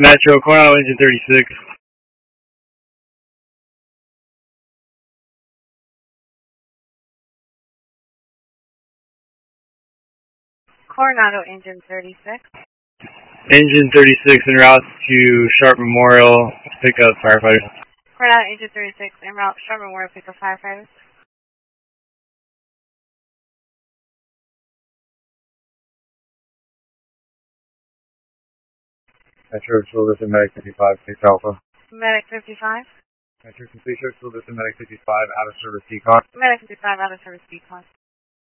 Metro, Coronado Engine 36. Coronado Engine 36. Engine 36 en route to Sharp Memorial, pick up firefighters. Coronado Engine 36 en route Sharp Memorial, pick up firefighters. Metro, Fuel Listen, Medic 55, 6 Alpha. Medic 55. Metro, complete Fuel Listen, Medic 55, out of service decon. Medic 55, out of service decon.